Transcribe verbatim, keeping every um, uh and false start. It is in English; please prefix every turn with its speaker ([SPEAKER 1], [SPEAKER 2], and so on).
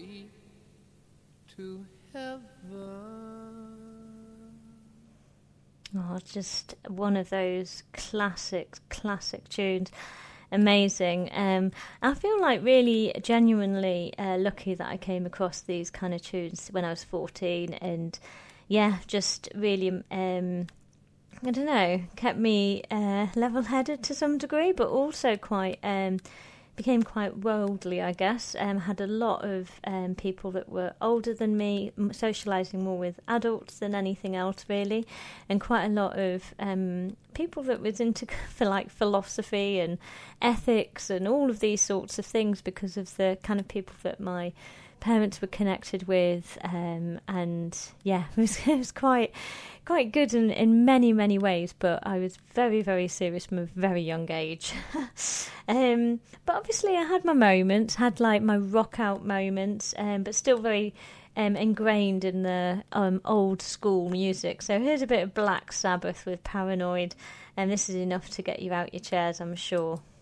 [SPEAKER 1] way to heaven.
[SPEAKER 2] Oh, just one of those classic, classic tunes. Amazing. Um, I feel like really genuinely uh, lucky that I came across these kind of tunes when I was fourteen, and yeah, just really, um, I don't know, kept me uh, level-headed to some degree, but also quite um, became quite worldly, I guess. Um, had a lot of um, people that were older than me, socialising more with adults than anything else, really, and quite a lot of um, people that was into for like philosophy and ethics and all of these sorts of things because of the kind of people that my parents were connected with, um, and yeah, it was, it was quite quite good in, in many, many ways, but I was very, very serious from a very young age. um, but obviously I had my moments, had like my rock out moments, um, but still very um, ingrained in the um, old school music. So here's a bit of Black Sabbath with Paranoid, and this is enough to get you out your chairs, I'm sure.